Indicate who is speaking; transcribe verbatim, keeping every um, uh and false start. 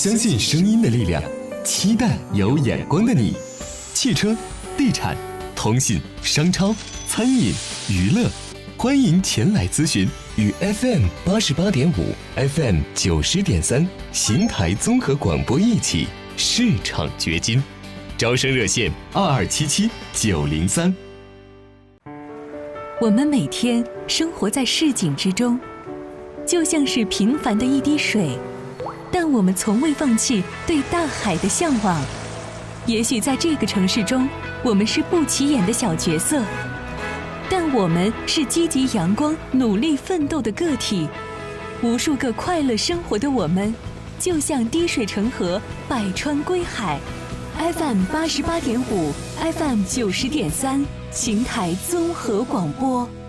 Speaker 1: 相信声音的力量，期待有眼光的你。汽车、地产、通信、商超、餐饮、娱乐，欢迎前来咨询。与 F M 八十八点五、F M 九十点三邢台综合广播一起市场掘金。招生热线二二七七九零三。
Speaker 2: 我们每天生活在市井之中，就像是平凡的一滴水，但我们从未放弃对大海的向往。也许在这个城市中，我们是不起眼的小角色，但我们是积极阳光、努力奋斗的个体。无数个快乐生活的我们，就像滴水成河，百川归海。F M 八十八点五，F M 九十点三，邢台综合广播。